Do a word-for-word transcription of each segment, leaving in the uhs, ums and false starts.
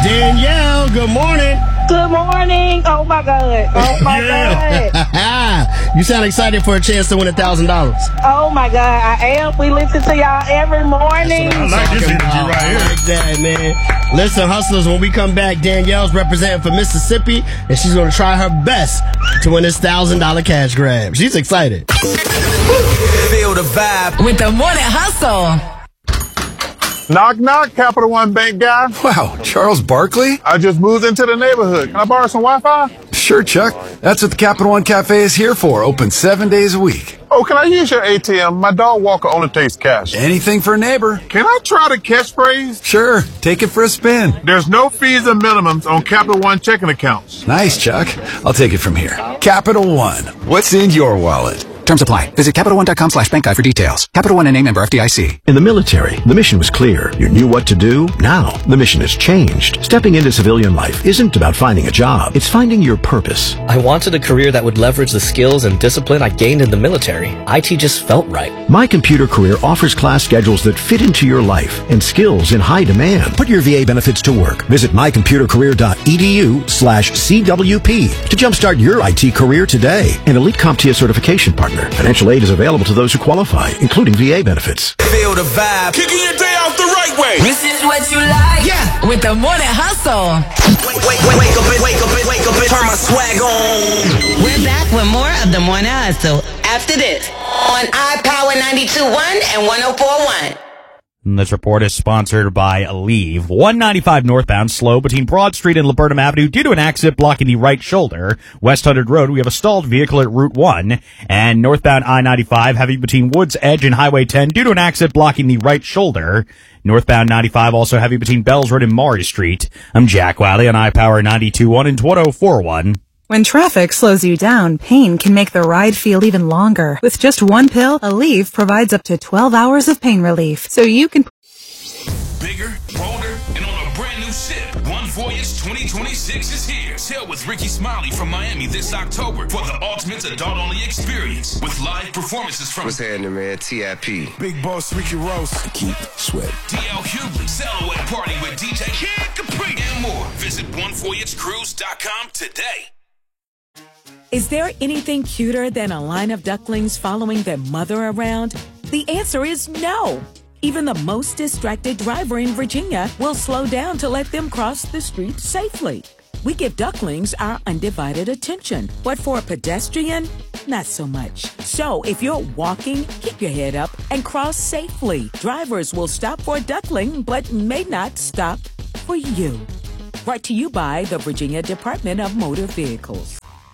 Danielle, good morning. Good morning. Oh, my God. Oh, my God. You sound excited for a chance to win one thousand dollars. Oh, my God. I am. We listen to y'all every morning. I like this energy right I here. like that, man. Listen, hustlers, when we come back, Danielle's representing for Mississippi, and she's going to try her best to win this one thousand dollars cash grab. She's excited. Feel the vibe with the Morning Hustle. Knock, knock, Capital One Bank guy. Wow, Charles Barkley? I just moved into the neighborhood. Can I borrow some Wi-Fi? Sure, Chuck. That's what the Capital One Cafe is here for. Open seven days a week. Oh, can I use your A T M? My dog Walker only takes cash. Anything for a neighbor. Can I try the catchphrase? Sure, take it for a spin. There's no fees and minimums on Capital One checking accounts. Nice, Chuck. I'll take it from here. Capital One. What's in your wallet? Terms apply. Visit CapitalOne.com slash bank guide for details. Capital One and name member F D I C. In the military, the mission was clear. You knew what to do. Now, the mission has changed. Stepping into civilian life isn't about finding a job. It's finding your purpose. I wanted a career that would leverage the skills and discipline I gained in the military. I T just felt right. My Computer Career offers class schedules that fit into your life and skills in high demand. Put your V A benefits to work. Visit mycomputercareer.edu slash CWP to jumpstart your I T career today. An Elite CompTIA certification partner. Financial aid is available to those who qualify, including V A benefits. Feel the vibe. Kicking your day off the right way. This is what you like. Yeah. With the Morning Hustle. Wake, wake, wake, wake up, and wake up, and wake up, and turn my swag on. We're back with more of the Morning Hustle after this on iPower ninety-two point one and one oh four point one. This report is sponsored by Aleve. one ninety-five northbound, slow between Broad Street and Laburnum Avenue due to an accident blocking the right shoulder. West one hundred Road, we have a stalled vehicle at Route one. And northbound I ninety-five, heavy between Woods Edge and Highway ten due to an accident blocking the right shoulder. Northbound ninety-five, also heavy between Bells Road and Maury Street. I'm Jack Wiley on iPower ninety-two point one and one oh four point one. When traffic slows you down, pain can make the ride feel even longer. With just one pill, Aleve provides up to twelve hours of pain relief, so you can... Bigger, bolder, and on a brand new ship. One Voyage twenty twenty-six is here. Sail with Ricky Smiley from Miami this October for the ultimate adult-only experience with live performances from... What's happening, man? T I P. Big Boss Ricky Ross. Keep Sweat. D L Hughley. Silhouette Party with D J Kid Capri. And more. Visit one voyage cruise dot com today. Is there anything cuter than a line of ducklings following their mother around? The answer is no. Even the most distracted driver in Virginia will slow down to let them cross the street safely. We give ducklings our undivided attention, but for a pedestrian, not so much. So if you're walking, keep your head up and cross safely. Drivers will stop for a duckling, but may not stop for you. Brought to you by the Virginia Department of Motor Vehicles.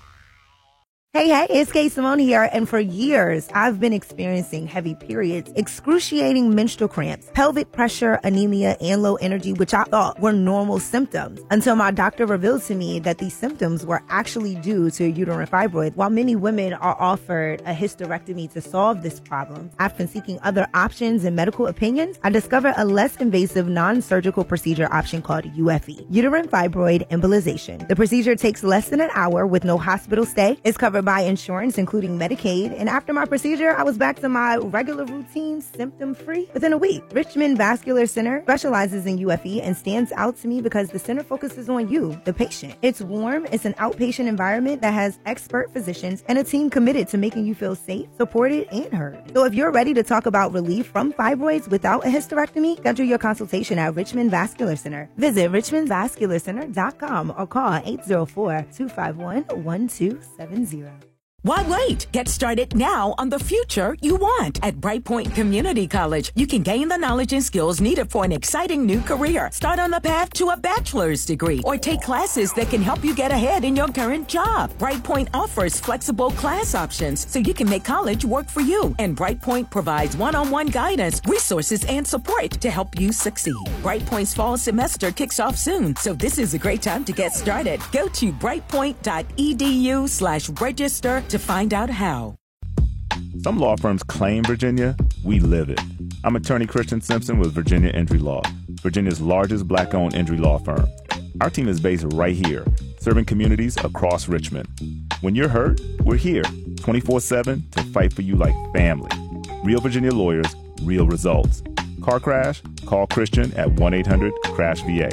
Hey, hey, it's Kay Simone here, and for years, I've been experiencing heavy periods, excruciating menstrual cramps, pelvic pressure, anemia, and low energy, which I thought were normal symptoms, until my doctor revealed to me that these symptoms were actually due to a uterine fibroid. While many women are offered a hysterectomy to solve this problem, after seeking other options and medical opinions, I discovered a less invasive non-surgical procedure option called U F E, uterine fibroid embolization. The procedure takes less than an hour with no hospital stay. It's covered by insurance, including Medicaid, and after my procedure, I was back to my regular routine, symptom-free, within a week. Richmond Vascular Center specializes in U F E and stands out to me because the center focuses on you, the patient. It's warm, it's an outpatient environment that has expert physicians and a team committed to making you feel safe, supported, and heard. So if you're ready to talk about relief from fibroids without a hysterectomy, schedule your consultation at Richmond Vascular Center. Visit richmond vascular center dot com or call eight zero four, two five one, one two seven zero. Why wait? Get started now on the future you want. At Brightpoint Community College, you can gain the knowledge and skills needed for an exciting new career. Start on the path to a bachelor's degree or take classes that can help you get ahead in your current job. Brightpoint offers flexible class options so you can make college work for you. And Brightpoint provides one-on-one guidance, resources, and support to help you succeed. Brightpoint's fall semester kicks off soon, so this is a great time to get started. Go to brightpoint.edu slash register to find out how. Some law firms claim Virginia, we live it. I'm attorney Christian Simpson with Virginia Injury Law, Virginia's largest black-owned injury law firm. Our team is based right here, serving communities across Richmond. When you're hurt, we're here, twenty-four seven to fight for you like family. Real Virginia lawyers, real results. Car crash? Call Christian at one eight hundred crash V A.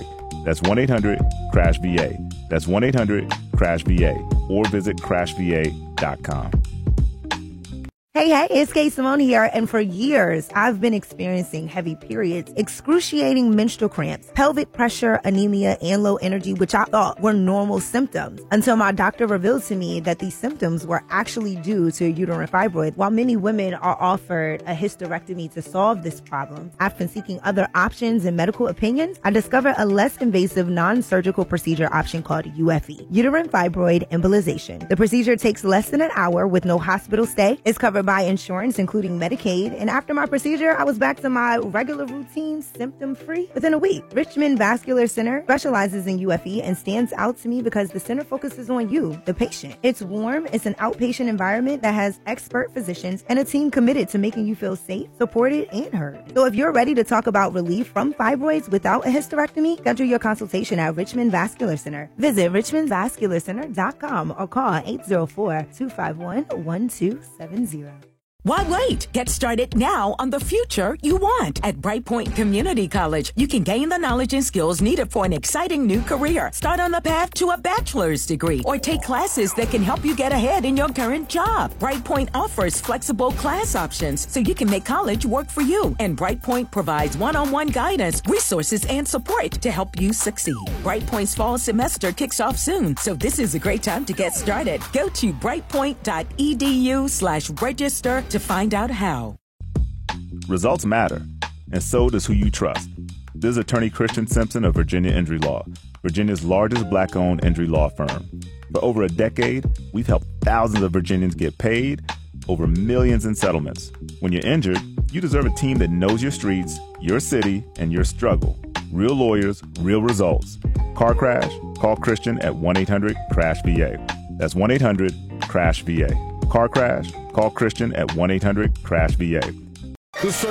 That's one eight hundred crash V A. That's one eight hundred crash V A. Or visit crash V A dot com. Hey, hey, it's Kay Simone here, and for years, I've been experiencing heavy periods, excruciating menstrual cramps, pelvic pressure, anemia, and low energy, which I thought were normal symptoms, until my doctor revealed to me that these symptoms were actually due to a uterine fibroid. While many women are offered a hysterectomy to solve this problem, after seeking other options and medical opinions, I discovered a less invasive non-surgical procedure option called U F E, uterine fibroid embolization. The procedure takes less than an hour with no hospital stay. It's covered by insurance, including Medicaid, and after my procedure, I was back to my regular routine, symptom-free, within a week. Richmond Vascular Center specializes in U F E and stands out to me because the center focuses on you, the patient. It's warm, it's an outpatient environment that has expert physicians and a team committed to making you feel safe, supported, and heard. So if you're ready to talk about relief from fibroids without a hysterectomy, schedule your consultation at Richmond Vascular Center. Visit richmond vascular center dot com or call eight zero four, two five one, one two seven zero. Why wait? Get started now on the future you want. At Brightpoint Community College, you can gain the knowledge and skills needed for an exciting new career. Start on the path to a bachelor's degree or take classes that can help you get ahead in your current job. Brightpoint offers flexible class options so you can make college work for you. And Brightpoint provides one-on-one guidance, resources, and support to help you succeed. Brightpoint's fall semester kicks off soon, so this is a great time to get started. Go to brightpoint.edu slash register to find out how. Results matter, and so does who you trust. This is attorney Christian Simpson of Virginia Injury Law, Virginia's largest black-owned injury law firm. For over a decade, we've helped thousands of Virginians get paid, over millions in settlements. When you're injured, you deserve a team that knows your streets, your city, and your struggle. Real lawyers, real results. Car crash? Call Christian at one eight hundred crash V A. That's one eight hundred crash V A. Car crash? Call Christian at one eight hundred crash V A. The